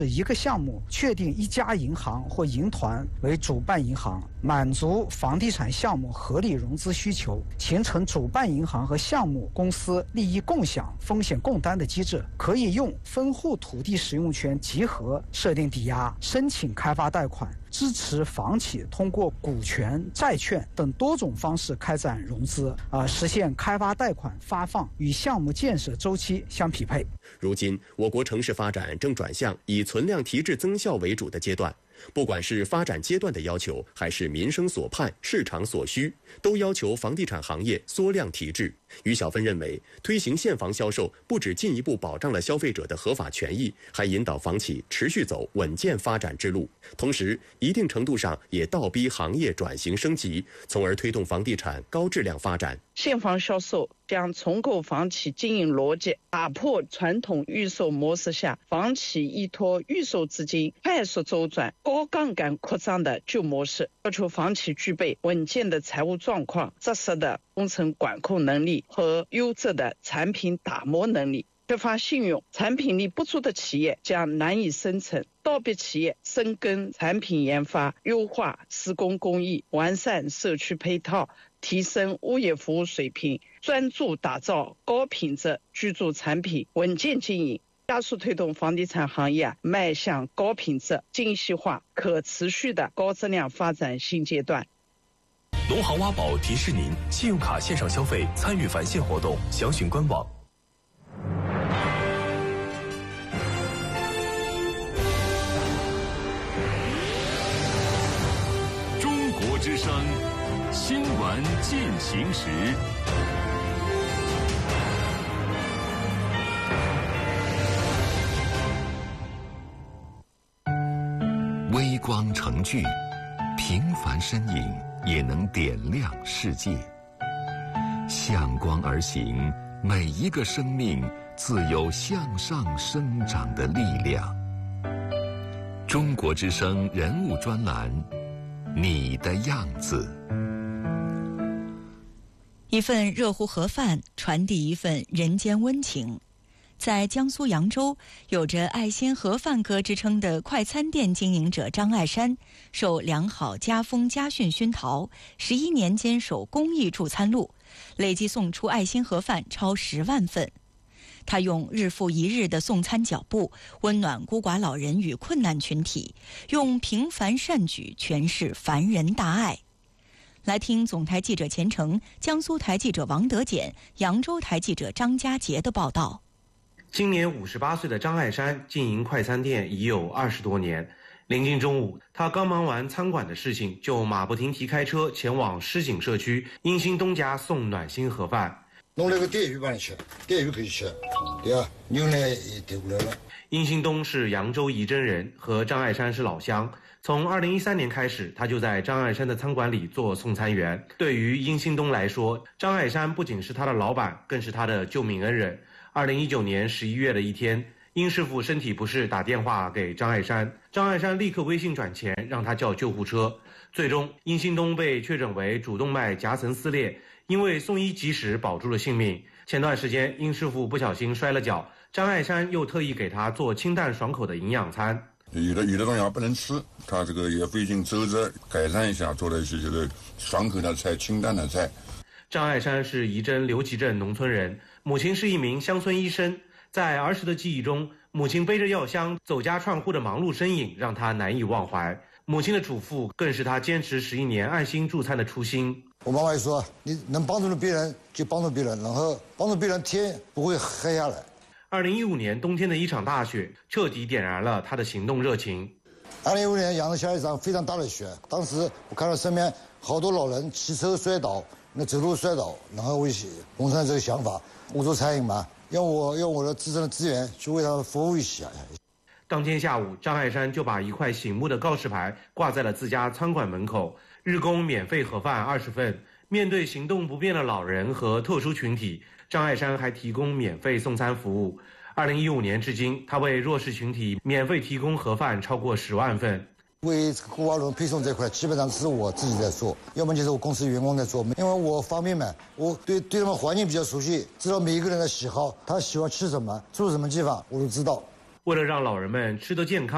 一个项目确定一家银行或银团为主办银行，满足房地产项目合理融资需求，形成主办银行和项目公司利益共享、风险共担的机制，可以用分户土地使用权集合设定抵押，申请开发贷款，支持房企通过股权、债券等多种方式开展融资，实现开发贷款发放与项目建设周期相匹配。 如今，我国城市发展正转向以存量提质增效为主的阶段。不管是发展阶段的要求，还是民生所盼、市场所需，都要求房地产行业缩量提质。于小芬认为，推行现房销售不只进一步保障了消费者的合法权益，还引导房企持续走稳健发展之路，同时一定程度上也倒逼行业转型升级，从而推动房地产高质量发展。 现房销售将重构房企经营逻辑，打破传统预售模式下房企依托预售资金快速周转、高杠杆扩张的旧模式，要求房企具备稳健的财务状况、扎实的工程管控能力和优质的产品打磨能力。缺乏信用、产品力不足的企业将难以生存。倒闭企业深耕产品研发，优化施工工艺，完善社区配套，提升物业服务水平，专注打造高品质居住产品，稳健经营，加速推动房地产行业迈向高品质、精细化、可持续的高质量发展新阶段。 农行挖宝提示您：信用卡线上消费参与返现活动，详询官网。 中国之声新闻进行时。 微光成炬，平凡身影也能点亮世界。向光而行，每一个生命自有向上生长的力量。中国之声人物专栏，你的样子。 一份热乎盒饭，传递一份人间温情。在江苏扬州，有着爱心盒饭哥之称的快餐店经营者张爱山，受良好家风家训熏陶，11年坚守公益助餐路，累计送出爱心盒饭超10万份。他用日复一日的送餐脚步，温暖孤寡老人与困难群体，用平凡善举诠释凡人大爱。来听总台记者钱程、江苏台记者王德简、扬州台记者张家杰的报道。 今年58岁的张爱山经营快餐店已有20多年。临近中午，他刚忙完餐馆的事情，就马不停蹄开车前往狮井社区英兴东家送暖心盒饭。 弄了个电鱼帮你吃，电鱼可以吃，对吧？牛奶也丢过来了。 英兴东是扬州仪征人，和张爱山是老乡。从2013年开始，他就在张爱山的餐馆里做送餐员。对于英兴东来说，张爱山不仅是他的老板，更是他的救命恩人。2019年11月的一天，殷师傅身体不适，打电话给张爱山，张爱山立刻微信转钱，让他叫救护车。最终，殷兴东被确诊为主动脉夹层撕裂，因为送医及时保住了性命。前段时间，殷师傅不小心摔了跤，张爱山又特意给他做清淡爽口的营养餐。 有的东西不能吃，他这个也费劲周着改善一下，做了一些这个爽口的菜、清淡的菜。 张爱山是仪征刘集镇农村人，母亲是一名乡村医生。在儿时的记忆中，母亲背着药箱走家串户的忙碌身影让他难以忘怀。母亲的嘱咐更是他坚持11年爱心助餐的初心。 我妈妈也说，你能帮助了别人就帮助别人，然后帮助别人天不会黑下来。 2015年冬天的一场大雪彻底点燃了他的行动热情。 2015年扬州下一场非常大的雪，当时我看到身边好多老人骑车摔倒，走路摔倒，然后我萌生了这个想法，我做餐饮嘛，用我的自身的资源去为他们服务一下。 当天下午，张爱山就把一块醒目的告示牌挂在了自家餐馆门口，日供免费盒饭20份。面对行动不便的老人和特殊群体，张爱山还提供免费送餐服务。2015年至今，他为弱势群体免费提供盒饭超过10万份。 为孤寡老人配送这块，基本上是我自己在做，要么就是我公司员工在做。因为我方便嘛，我对他们环境比较熟悉，知道每一个人的喜好，他喜欢吃什么，住什么地方，我都知道。 为了让老人们吃得健康，